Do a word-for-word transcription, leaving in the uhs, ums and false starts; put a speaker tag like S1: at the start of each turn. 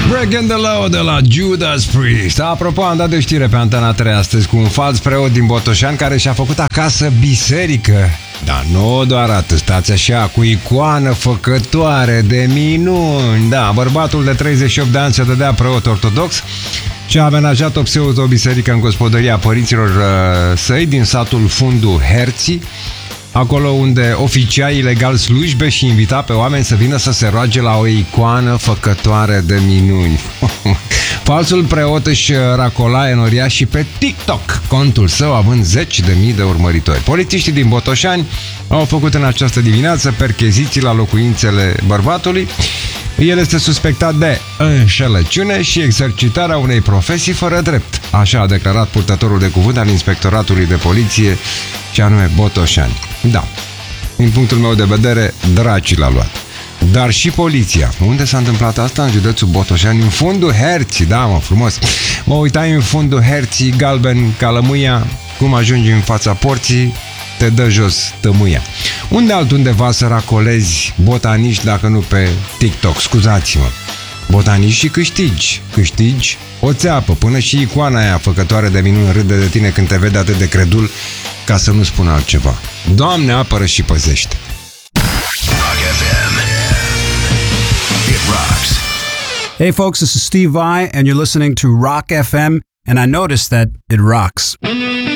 S1: Breaking the Law de la Judas Priest. Apropo, am dat de știre pe Antena trei astăzi cu un fals preot din Botoșani care și-a făcut acasă biserică. Dar nu doar atât, stați așa, cu icoană făcătoare de minuni. Da, bărbatul de treizeci și opt de ani se dădea preot ortodox și a amenajat o pseudo-biserică în gospodăria părinților uh, săi din satul Fundu Herții, acolo unde oficia ilegal slujbe și invita pe oameni să vină să se roage la o icoană făcătoare de minuni. Falsul preot își racola enoria și pe TikTok, contul său având zeci de mii de urmăritori. Polițiștii din Botoșani au făcut în această dimineață percheziții la locuințele bărbatului. El este suspectat de înșelăciune și exercitarea unei profesii fără drept. Așa a declarat purtătorul de cuvânt al Inspectoratului de Poliție, și anume Botoșani. Da, din punctul meu de vedere, dracii l-a luat. Dar și poliția. Unde s-a întâmplat asta? În județul Botoșani, în Fundul Herții. Da, mă, frumos. Mă uitai în Fundul Herții, galben ca lămâia. Cum ajungi în fața porții, te dă jos tămâia. Unde altundeva să racolezi botaniști dacă nu pe TikTok? Scuzați-mă. Botaniști și câștigi. Câștigi o țeapă. Până și icoana aia făcătoare de minuni râde de tine când te vede atât de credul, ca să nu spună altceva. Doamne, apără și păzește.
S2: Rock F M. It rocks.
S3: Hey folks, this is Steve Vai and you're listening to Rock F M, and I noticed that it rocks.